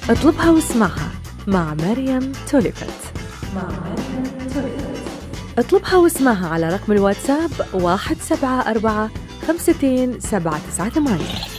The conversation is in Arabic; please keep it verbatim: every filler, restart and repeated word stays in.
اطلبها واسمعها مع مريم توليفت. مع مريم توليفت. اطلبها واسمعها على رقم الواتساب واحد سبعة أربعة خمسة سبعة تسعة ثمانية.